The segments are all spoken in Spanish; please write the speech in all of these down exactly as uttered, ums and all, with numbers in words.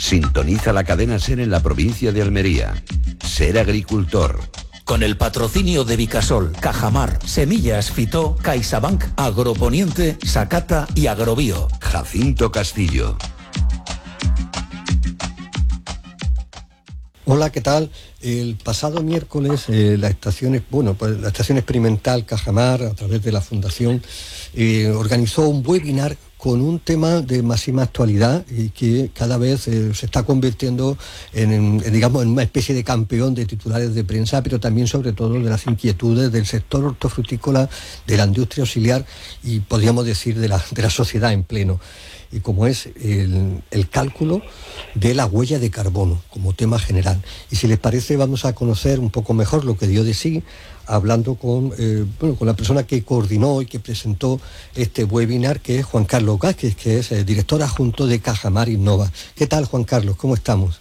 Sintoniza la cadena SER en la provincia de Almería. Ser agricultor. Con el patrocinio de Vicasol, Cajamar, Semillas Fitó, CaixaBank, Agroponiente, Sacata y Agrobio. Jacinto Castillo. Hola, ¿qué tal? El pasado miércoles eh, la estación, bueno, pues la estación experimental Cajamar, a través de la Fundación, eh, organizó un webinar con un tema de máxima actualidad y que cada vez eh, se está convirtiendo en, en, digamos, en una especie de campeón de titulares de prensa, pero también sobre todo de las inquietudes del sector hortofrutícola, de la industria auxiliar y podríamos decir de la, de la sociedad en pleno. Y como es el, el cálculo de la huella de carbono como tema general. Y si les parece, vamos a conocer un poco mejor lo que dio de sí, hablando con, eh, bueno, con la persona que coordinó y que presentó este webinar, que es Juan Carlos Vázquez, que es eh, director adjunto de Cajamar Innova. ¿Qué tal, Juan Carlos? ¿Cómo estamos?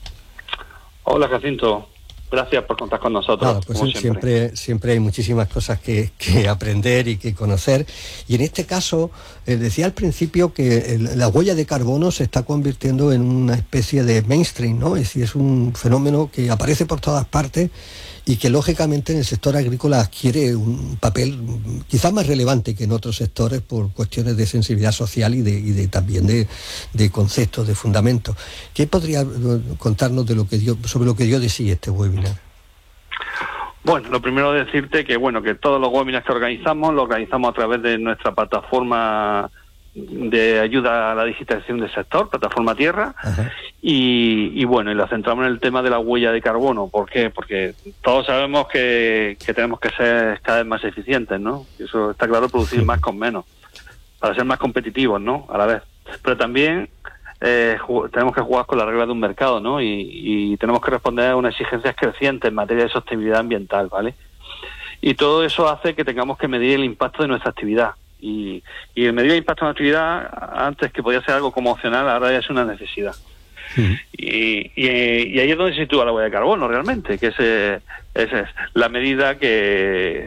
Hola, Jacinto. Gracias por contar con nosotros. Nada, pues siempre. siempre siempre hay muchísimas cosas que, que aprender y que conocer. Y en este caso, eh, decía al principio que el, la huella de carbono se está convirtiendo en una especie de mainstream, ¿no? Es decir, es un fenómeno que aparece por todas partes y que lógicamente en el sector agrícola adquiere un papel quizás más relevante que en otros sectores por cuestiones de sensibilidad social y de, y de también de, de conceptos, de fundamentos. ¿Qué podría contarnos de lo que dio, sobre lo que dio de sí este webinar? Bueno, lo primero es decirte que bueno que todos los webinars que organizamos los organizamos a través de nuestra plataforma de ayuda a la digitalización del sector, Plataforma Tierra, y, y bueno, y lo centramos en el tema de la huella de carbono. ¿Por qué? Porque todos sabemos que, que tenemos que ser cada vez más eficientes, ¿no? Y eso está claro, producir más con menos, para ser más competitivos, ¿no? A la vez. Pero también eh, tenemos que jugar con las reglas de un mercado, ¿no? Y, y tenemos que responder a unas exigencias crecientes en materia de sostenibilidad ambiental, ¿vale? Y todo eso hace que tengamos que medir el impacto de nuestra actividad. Y, y el medir el impacto en la actividad, antes que podía ser algo como opcional, ahora ya es una necesidad. Sí. Y, y, y ahí es donde se sitúa la huella de carbono realmente, que es, eh, es, es la medida que,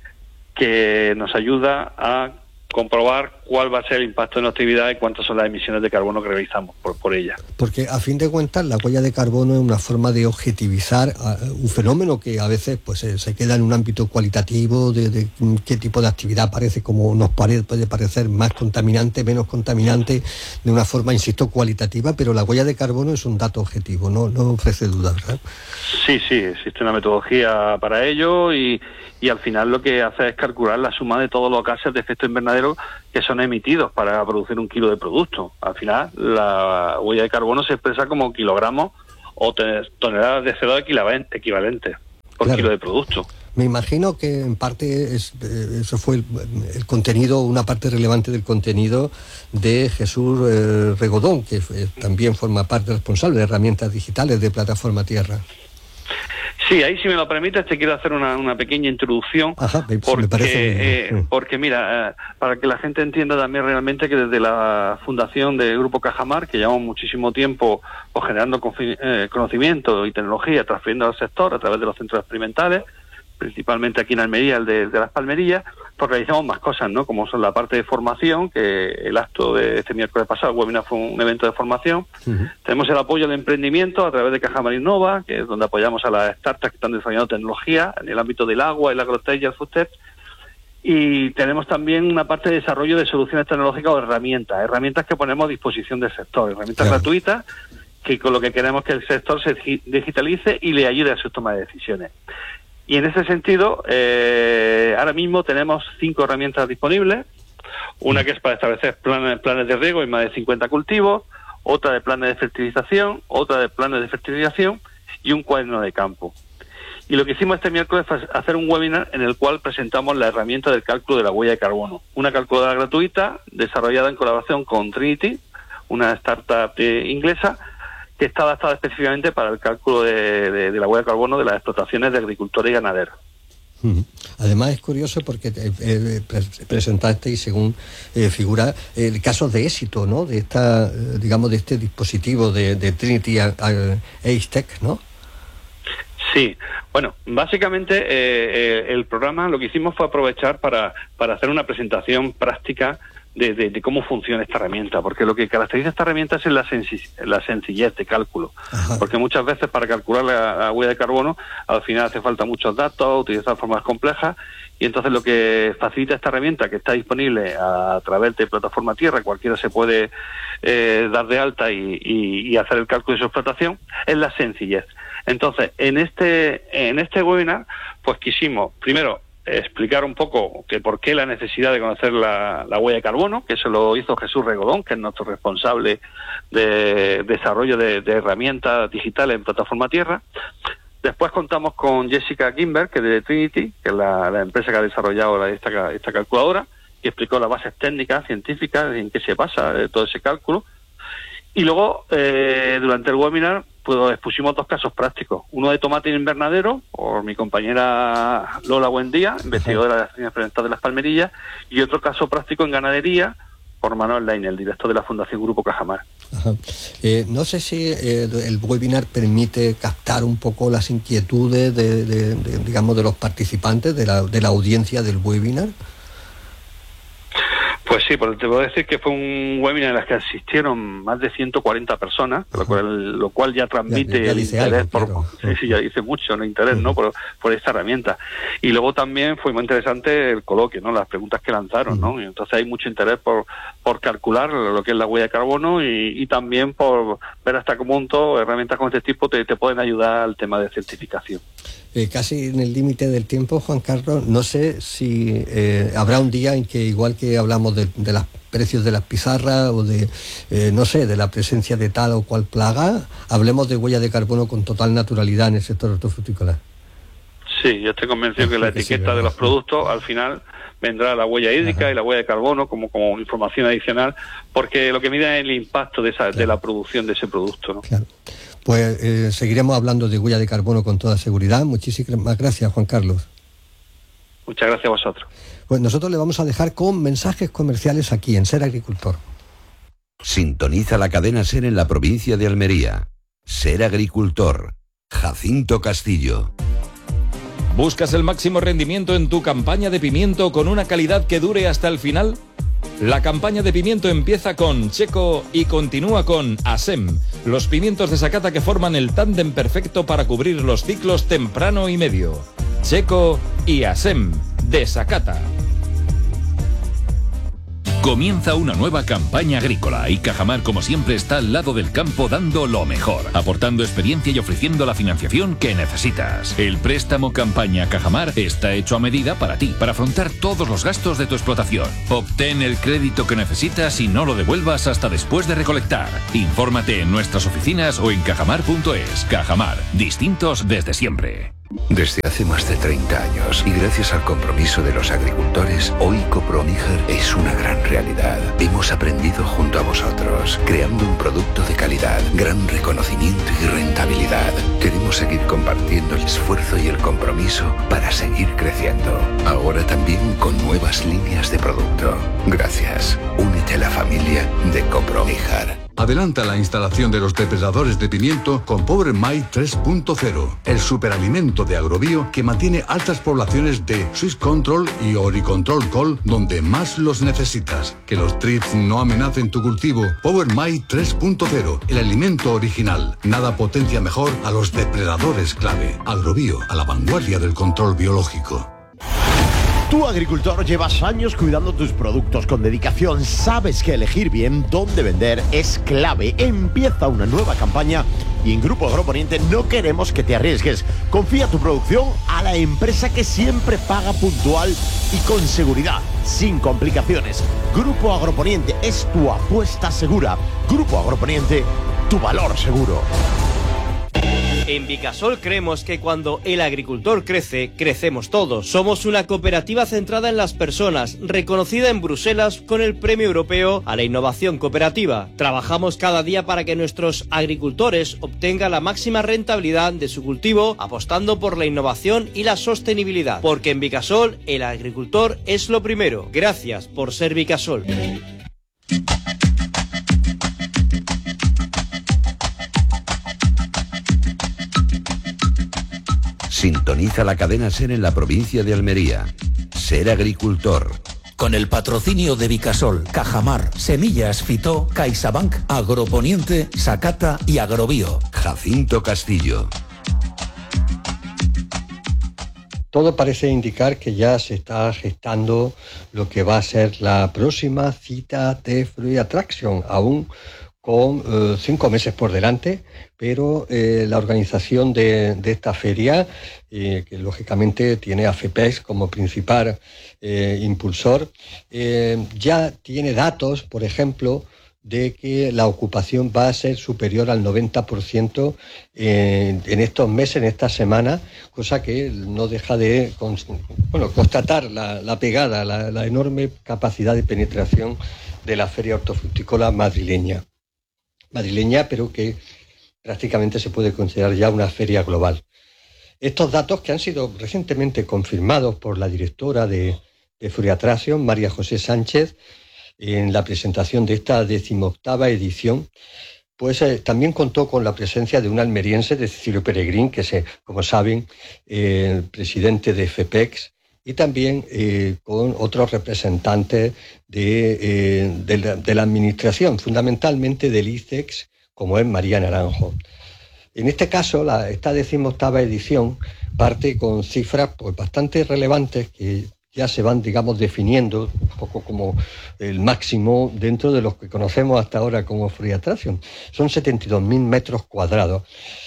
que nos ayuda a comprobar cuál va a ser el impacto de nuestra actividad y cuántas son las emisiones de carbono que realizamos por, por ella. Porque a fin de cuentas la huella de carbono es una forma de objetivizar uh, un fenómeno que a veces pues eh, se queda en un ámbito cualitativo de, de qué tipo de actividad parece, como nos pare, puede parecer más contaminante, menos contaminante, de una forma, insisto, cualitativa, pero la huella de carbono es un dato objetivo, no, no ofrece dudas, ¿verdad? Sí, sí, existe una metodología para ello y, y al final lo que hace es calcular la suma de todos los gases de efecto invernadero que son emitidos para producir un kilo de producto. Al final, la huella de carbono se expresa como kilogramos o toneladas de C O dos equivalentes por claro. Kilo de producto. Me imagino que en parte es, eso fue el, el contenido, una parte relevante del contenido de Jesús eh, Regodón, que eh, también forma parte responsable de herramientas digitales de Plataforma Tierra. Sí, ahí si me lo permites te quiero hacer una, una pequeña introducción. Ajá, porque, me parece eh, sí. porque mira, eh, para que la gente entienda también realmente que desde la fundación del Grupo Cajamar, que llevamos muchísimo tiempo pues, generando confi- eh, conocimiento y tecnología, transfiriendo al sector a través de los centros experimentales, principalmente aquí en Almería, el de, de Las Palmerillas, pues realizamos más cosas, ¿no? Como son la parte de formación, que el acto de este miércoles pasado, el webinar fue un evento de formación. Uh-huh. Tenemos el apoyo al emprendimiento a través de Cajamar Innova, que es donde apoyamos a las startups que están desarrollando tecnología en el ámbito del agua, el agrotech y el foodtech. Y tenemos también una parte de desarrollo de soluciones tecnológicas o herramientas, herramientas que ponemos a disposición del sector, herramientas claro. gratuitas, que con lo que queremos que el sector se digitalice y le ayude a su toma de decisiones. Y en ese sentido, eh, ahora mismo tenemos cinco herramientas disponibles. Una que es para establecer planes, planes de riego en más de cincuenta cultivos, otra de planes de fertilización, otra de planes de fertilización y un cuaderno de campo. Y lo que hicimos este miércoles fue hacer un webinar en el cual presentamos la herramienta del cálculo de la huella de carbono. Una calculadora gratuita desarrollada en colaboración con Trinity, una startup eh, inglesa, que está adaptada específicamente para el cálculo de, de, de la huella de carbono de las explotaciones de agricultores y ganaderos. Además es curioso porque eh, eh, presentaste y según eh, figura el eh, caso de éxito, ¿no? De esta, eh, digamos, de este dispositivo de, de Trinity Ace-Tech, ¿no? Sí, bueno, básicamente eh, eh, el programa lo que hicimos fue aprovechar para, para hacer una presentación práctica de, de, de cómo funciona esta herramienta, porque lo que caracteriza esta herramienta es la, senci- la sencillez de cálculo. Ajá. Porque muchas veces para calcular la, la huella de carbono al final hace falta muchos datos, utilizar formas complejas, y entonces lo que facilita esta herramienta, que está disponible a, a través de plataforma Tierra, cualquiera se puede eh, dar de alta y, y, y hacer el cálculo de su explotación, es la sencillez. Entonces, en este en este webinar, pues quisimos, primero, explicar un poco que por qué la necesidad de conocer la, la huella de carbono, que eso lo hizo Jesús Regodón, que es nuestro responsable de desarrollo de, de herramientas digitales en plataforma Tierra. Después contamos con Jessica Kimber, que es de Trinity, que es la, la empresa que ha desarrollado la, esta, esta calculadora, que explicó las bases técnicas, científicas, en qué se basa eh, todo ese cálculo. Y luego, eh, durante el webinar, pues expusimos dos casos prácticos. Uno de tomate en invernadero, por mi compañera Lola Buendía, investigadora de las líneas experimentales de las palmerillas, y otro caso práctico en ganadería, por Manuel Laine, el director de la Fundación Grupo Cajamar. Ajá. Eh, no sé si eh, el webinar permite captar un poco las inquietudes de, de, de, digamos, de los participantes, de la, de la audiencia del webinar. Pues sí, porque te puedo decir que fue un webinar en el que asistieron más de ciento cuarenta personas, lo cual, lo cual ya transmite ya, ya el interés algo, por claro. sí, sí, ya dice mucho el interés, uh-huh. ¿no? Por, por esta herramienta. Y luego también fue muy interesante el coloquio, ¿no? Las preguntas que lanzaron, uh-huh. ¿no? Y entonces hay mucho interés por, por calcular lo que es la huella de carbono y, y también por ver hasta qué punto herramientas con este tipo te, te pueden ayudar al tema de certificación. Eh, casi en el límite del tiempo, Juan Carlos, no sé si eh, habrá un día en que, igual que hablamos de, de los precios de las pizarras o de, eh, no sé, de la presencia de tal o cual plaga, hablemos de huella de carbono con total naturalidad en el sector hortofrutícola. Sí, yo estoy convencido que la etiqueta sí, de los productos, al final, vendrá la huella hídrica Ajá. y la huella de carbono como, como información adicional, porque lo que mide es el impacto de, esa, claro. de la producción de ese producto, ¿no? Claro. Pues eh, seguiremos hablando de huella de carbono con toda seguridad. Muchísimas gracias, Juan Carlos. Muchas gracias a vosotros. Pues nosotros le vamos a dejar con mensajes comerciales aquí en Ser Agricultor. Sintoniza la cadena Ser en la provincia de Almería. Ser Agricultor. Jacinto Castillo. ¿Buscas el máximo rendimiento en tu campaña de pimiento con una calidad que dure hasta el final? La campaña de pimiento empieza con Checo y continúa con Asem, los pimientos de Sakata que forman el tándem perfecto para cubrir los ciclos temprano y medio. Checo y Asem, de Sakata. Comienza una nueva campaña agrícola y Cajamar, como siempre, está al lado del campo dando lo mejor, aportando experiencia y ofreciendo la financiación que necesitas. El préstamo Campaña Cajamar está hecho a medida para ti, para afrontar todos los gastos de tu explotación. Obtén el crédito que necesitas y no lo devuelvas hasta después de recolectar. Infórmate en nuestras oficinas o en cajamar punto es. Cajamar, distintos desde siempre. Desde hace más de treinta años y gracias al compromiso de los agricultores, hoy Coproníger es una gran realidad. Hemos aprendido junto a vosotros, creando un producto de calidad, gran reconocimiento y rentabilidad. Queremos seguir compartiendo el esfuerzo y el compromiso para seguir creciendo. Ahora también con nuevas líneas de producto. Gracias. Únete a la familia de Coproníger. Adelanta la instalación de los depredadores de pimiento con Power Mite tres punto cero, el superalimento de Agrobio que mantiene altas poblaciones de Swiss Control y Oricontrol Col donde más los necesitas. Que los trips no amenacen tu cultivo. Power Mite tres punto cero, el alimento original. Nada potencia mejor a los depredadores clave. Agrobio, a la vanguardia del control biológico. Tú, agricultor, llevas años cuidando tus productos con dedicación. Sabes que elegir bien dónde vender es clave. Empieza una nueva campaña y en Grupo Agroponiente no queremos que te arriesgues. Confía tu producción a la empresa que siempre paga puntual y con seguridad, sin complicaciones. Grupo Agroponiente es tu apuesta segura. Grupo Agroponiente, tu valor seguro. En Vicasol creemos que cuando el agricultor crece, crecemos todos. Somos una cooperativa centrada en las personas, reconocida en Bruselas con el Premio Europeo a la Innovación Cooperativa. Trabajamos cada día para que nuestros agricultores obtengan la máxima rentabilidad de su cultivo, apostando por la innovación y la sostenibilidad. Porque en Vicasol, el agricultor es lo primero. Gracias por ser Vicasol. Sintoniza la cadena Ser en la provincia de Almería. Ser Agricultor. Con el patrocinio de Vicasol, Cajamar, Semillas Fitó, CaixaBank, Agroponiente, Sakata y Agrobio. Jacinto Castillo. Todo parece indicar que ya se está gestando lo que va a ser la próxima cita de Fruit Attraction, aún con eh, cinco meses por delante, pero eh, la organización de, de esta feria, eh, que lógicamente tiene a FEPEX como principal eh, impulsor, eh, ya tiene datos, por ejemplo, de que la ocupación va a ser superior al noventa por ciento en, en estos meses, en esta semana, cosa que no deja de bueno, constatar la, la pegada, la, la enorme capacidad de penetración de la feria hortofrutícola madrileña. madrileña, pero que prácticamente se puede considerar ya una feria global. Estos datos, que han sido recientemente confirmados por la directora de, de Fruit Attraction, María José Sánchez, en la presentación de esta decimoctava edición, pues eh, también contó con la presencia de un almeriense, de Cecilio Peregrín, que es, eh, como saben, eh, el presidente de FEPEX, y también eh, con otros representantes de, eh, de, la, de la administración, fundamentalmente del I C E X, como es María Naranjo. En este caso, la, esta decimoctava edición parte con cifras pues, bastante relevantes que ya se van, digamos, definiendo un poco como el máximo dentro de los que conocemos hasta ahora como Fruit Attraction. Son setenta y dos mil metros cuadrados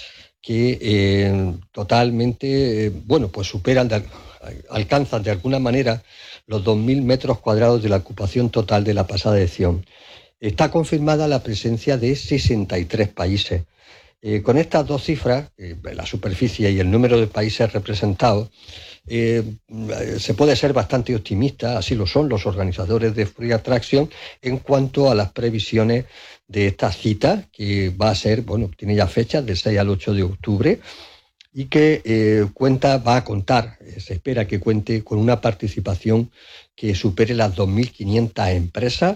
que eh, totalmente, eh, bueno, pues superan, de, alcanzan de alguna manera los dos mil metros cuadrados de la ocupación total de la pasada edición. Está confirmada la presencia de sesenta y tres países. Eh, con estas dos cifras, eh, la superficie y el número de países representados, eh, se puede ser bastante optimista, así lo son los organizadores de Fruit Attraction, en cuanto a las previsiones de esta cita, que va a ser, bueno, tiene ya fechas del seis al ocho de octubre, y que eh, cuenta, va a contar, eh, se espera que cuente con una participación que supere las dos mil quinientas empresas,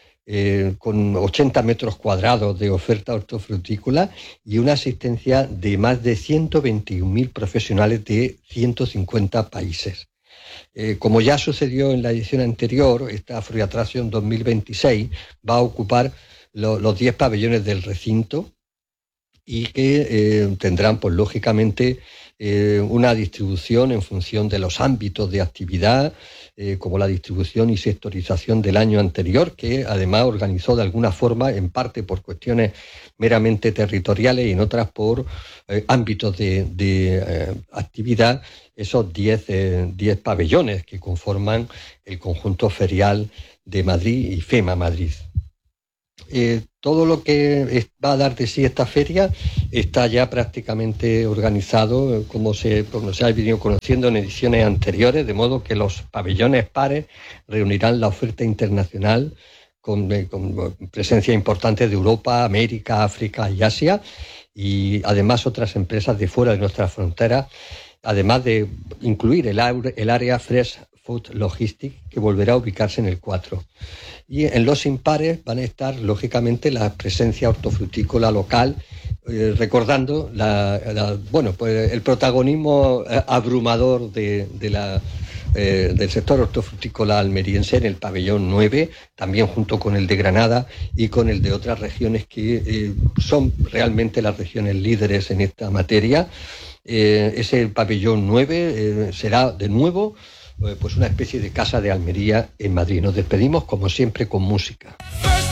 Eh, con ochenta metros cuadrados de oferta hortofrutícola y una asistencia de más de ciento veintiún mil profesionales de ciento cincuenta países. Eh, como ya sucedió en la edición anterior, esta Fruit Attraction dos mil veintiséis va a ocupar lo, los diez pabellones del recinto y que eh, tendrán, pues lógicamente, eh, una distribución en función de los ámbitos de actividad, Eh, como la distribución y sectorización del año anterior, que además organizó de alguna forma, en parte por cuestiones meramente territoriales y en otras por eh, ámbitos de, de eh, actividad, esos diez pabellones que conforman el conjunto ferial de Madrid y FEMA Madrid. Eh, todo lo que es, va a dar de sí esta feria está ya prácticamente organizado, como se, como se ha venido conociendo en ediciones anteriores, de modo que los pabellones pares reunirán la oferta internacional con, con presencia importante de Europa, América, África y Asia, y además otras empresas de fuera de nuestras fronteras, además de incluir el, el área Fresh Food Logistics, que volverá a ubicarse en el cuatro. Y en los impares van a estar, lógicamente, la presencia hortofrutícola local, eh, recordando la, la, bueno, pues el protagonismo abrumador de, de la, eh, del sector hortofrutícola almeriense en el pabellón nueve, también junto con el de Granada y con el de otras regiones que eh, son realmente las regiones líderes en esta materia. Eh, ese pabellón nueve eh, será de nuevo pues una especie de casa de Almería en Madrid. Nos despedimos como siempre con música.